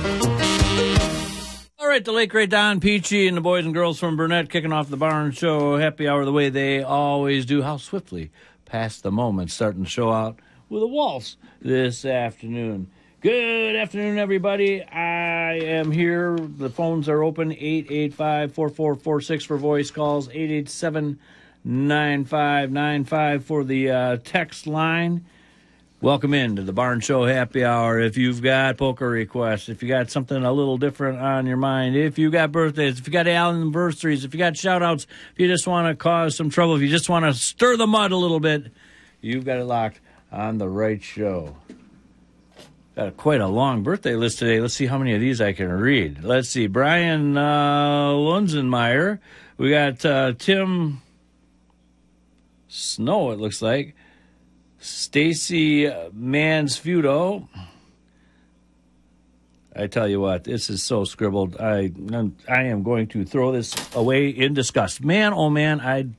All right, the late great Don Peachy and the boys and girls from Burnett kicking off the Barn Show happy hour the way they always do. How swiftly past the moment, starting the show out with a waltz this afternoon. Good afternoon, everybody. I am here. The phones are open, 885-4446 for voice calls, 887-9595 for the text line. Welcome into the Barn Show Happy Hour. If you've got poker requests, if you got something a little different on your mind, if you got birthdays, if you got anniversaries, if you got shout-outs, if you just want to cause some trouble, if you just want to stir the mud a little bit, you've got it locked on the right show. Got quite a long birthday list today. Let's see how many of these I can read. Let's see. Brian Lunzenmeyer. We got Tim Snow, it looks like. Stacy Mansfudo. I tell you what, this is so scribbled. I am going to throw this away in disgust. Man, oh man,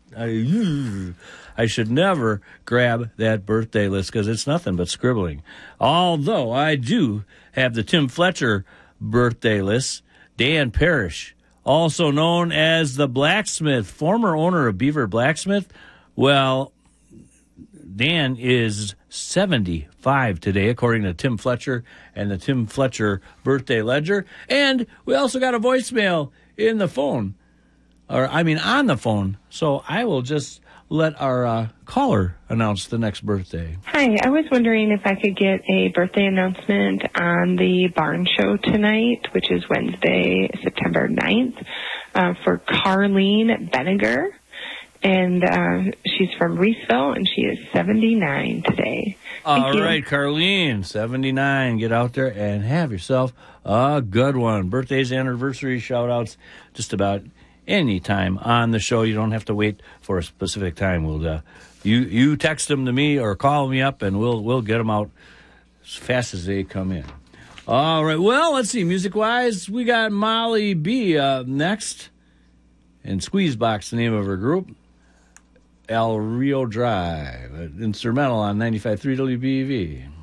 I should never grab that birthday list because it's nothing but scribbling. Although I do have the Tim Fletcher birthday list. Dan Parrish, also known as the Blacksmith, former owner of Beaver Blacksmith. Well, Dan is 75 today, according to Tim Fletcher and the Tim Fletcher birthday ledger. And we also got a voicemail in the phone, on the phone. So I will just let our caller announce the next birthday. Hi, I was wondering if I could get a birthday announcement on the Barn Show tonight, which is Wednesday, September 9th, for Carlene Benninger. And she's from Reeseville, and she is 79 today. All right, Carlene, 79. Get out there and have yourself a good one. Birthdays, anniversaries, shout-outs, just about any time on the show. You don't have to wait for a specific time. We'll you text them to me or call me up, and we'll get them out as fast as they come in. All right, well, let's see. Music-wise, we got Molly B next, and Squeezebox, the name of her group. El Rio Drive, instrumental on 95.3 WBEV.